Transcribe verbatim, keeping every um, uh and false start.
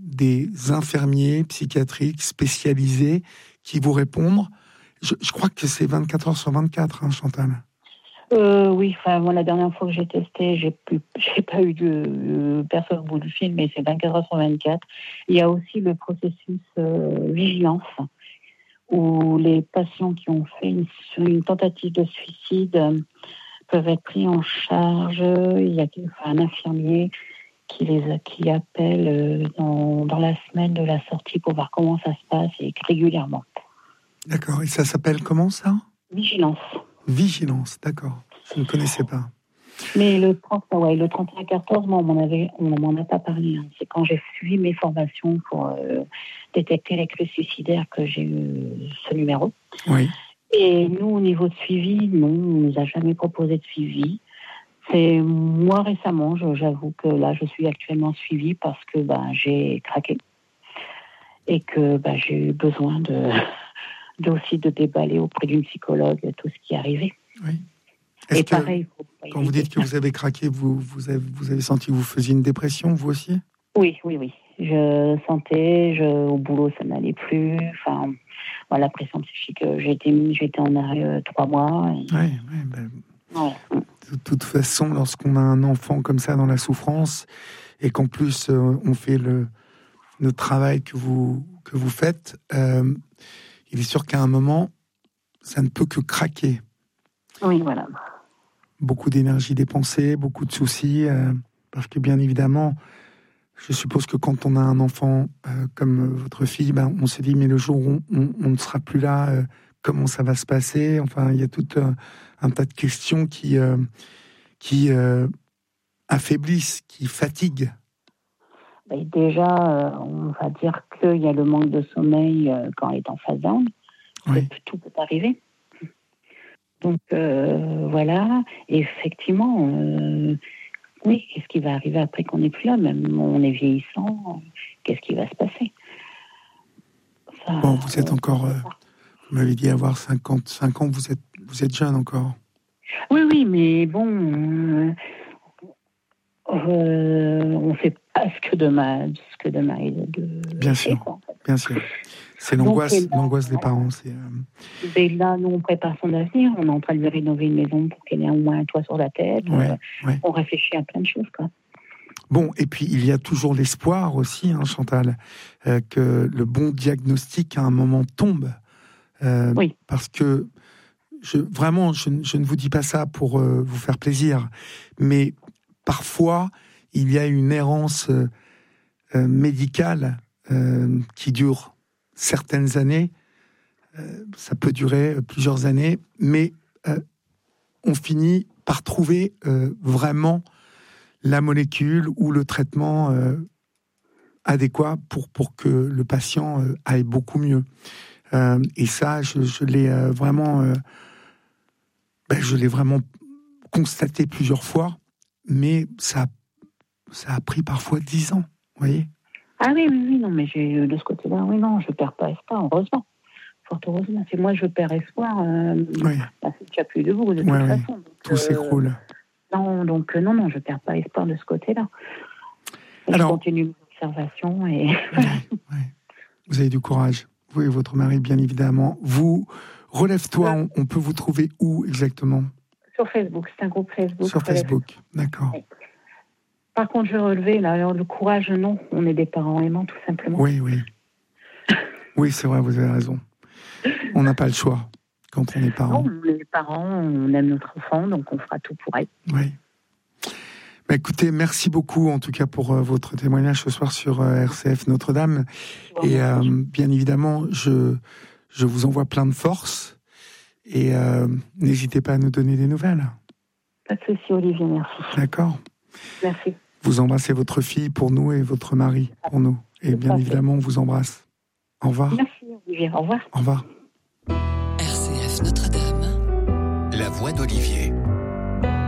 des infirmiers psychiatriques spécialisés qui vous répondent. Je, je crois que c'est vingt-quatre heures sur vingt-quatre, hein, Chantal. Euh, oui, enfin, moi, la dernière fois que j'ai testé, j'ai plus, j'ai pas eu de, de personne au bout du fil, mais c'est vingt-quatre heures sur vingt-quatre. Il y a aussi le processus euh, vigilance, où les patients qui ont fait une, une tentative de suicide euh, peuvent être pris en charge. Il y a enfin, un infirmier qui les qui appelle euh, dans, dans la semaine de la sortie pour voir comment ça se passe et régulièrement. D'accord. Et ça s'appelle comment, ça ? Vigilance. Vigilance, d'accord. Je ne connaissais pas. Mais le trente, ouais, le trente et un quatorze, moi, on m'en avait, on m'en a pas parlé. Hein. C'est quand j'ai suivi mes formations pour euh, détecter les crises suicidaires que j'ai eu ce numéro. Oui. Et nous, au niveau de suivi, non, on nous a jamais proposé de suivi. C'est moi récemment, je, j'avoue que là, je suis actuellement suivie parce que ben, j'ai craqué et que ben, j'ai eu besoin de, de aussi de déballer auprès d'une psychologue tout ce qui est arrivé. Oui. Est-ce et que, pareil, faut quand vous dites que vous avez craqué, vous, vous, avez, vous avez senti que vous faisiez une dépression, vous aussi ? Oui, oui, oui. Je sentais, je, au boulot, ça n'allait plus. Enfin, voilà, la pression psychique, j'ai été, j'ai été en arrêt euh, trois mois. Et... Oui, oui. Ben, ouais. De toute façon, lorsqu'on a un enfant comme ça dans la souffrance, et qu'en plus euh, on fait le, le travail que vous, que vous faites, euh, il est sûr qu'à un moment, ça ne peut que craquer. Oui, voilà. Beaucoup d'énergie dépensée, beaucoup de soucis, euh, parce que bien évidemment, je suppose que quand on a un enfant euh, comme votre fille, ben, on se dit, mais le jour où on, on ne sera plus là, euh, comment ça va se passer ? Enfin, il y a tout euh, un tas de questions qui, euh, qui euh, affaiblissent, qui fatiguent. Et déjà, euh, on va dire qu'il y a le manque de sommeil euh, quand on est en phase down. Oui. Tout peut arriver. Donc, euh, voilà. Et effectivement, euh, oui, qu'est-ce qui va arriver après qu'on n'est plus là ? Même on est vieillissant, qu'est-ce qui va se passer ? Ça, Bon, vous êtes encore... Euh, vous m'avez dit avoir cinquante-cinq ans, vous êtes, vous êtes jeune encore. Oui, oui, mais bon... Euh, euh, on ne fait pas ce que demain, ce que demain est de... Bien sûr, quoi, en fait. bien sûr. C'est l'angoisse, Donc, là, l'angoisse des parents. C'est, euh... Et là, nous, on prépare son avenir. On est en train de lui rénover une maison pour qu'elle ait au moins un toit sur la tête. Ouais, euh, ouais. On réfléchit à plein de choses, quoi. Bon, et puis il y a toujours l'espoir aussi, hein, Chantal, euh, que le bon diagnostic à un moment tombe. Euh, oui. Parce que, je, vraiment, je, je ne vous dis pas ça pour euh, vous faire plaisir, mais parfois, il y a une errance euh, euh, médicale euh, qui dure certaines années. Euh, ça peut durer plusieurs années, mais euh, on finit par trouver euh, vraiment la molécule ou le traitement euh, adéquat pour, pour que le patient euh, aille beaucoup mieux. Euh, et ça, je, je l'ai euh, vraiment, euh, ben, je l'ai vraiment constaté plusieurs fois, mais ça, ça a pris parfois dix ans, vous voyez. Ah oui, oui, oui, non, mais j'ai, de ce côté-là, oui, non, je perds pas espoir, heureusement. Fort heureusement. C'est moi, je perds espoir, euh, oui. bah, c'est déjà plus debout, de toute ouais, façon. Oui. Donc, Tout euh, s'écroule. Non, donc, euh, non, non, je perds pas espoir de ce côté-là. Je Alors, continue l'observation et... oui, oui. Vous avez du courage. Vous et votre mari, bien évidemment. Vous, Relève-toi, on, on peut vous trouver où exactement ? Sur Facebook, c'est un groupe Facebook. Sur Facebook, d'accord. Oui. Par contre, je vais relever, là, alors, le courage, non, on est des parents aimants, tout simplement. Oui, oui. Oui, c'est vrai, vous avez raison. On n'a pas le choix quand on est parent. Non, les parents, on aime notre enfant, donc on fera tout pour elle. Oui. Bah, écoutez, merci beaucoup en tout cas pour euh, votre témoignage ce soir sur euh, R C F Notre-Dame. Bon, et euh, bien évidemment, je, je vous envoie plein de force. Et euh, n'hésitez pas à nous donner des nouvelles. Pas de souci, Olivier, merci. D'accord. Merci. Vous embrassez votre fille pour nous et votre mari pour nous. Et bien évidemment, on vous embrasse. Au revoir. Merci, Olivier. Au revoir. Au revoir. R C F Notre-Dame. La voix d'Olivier.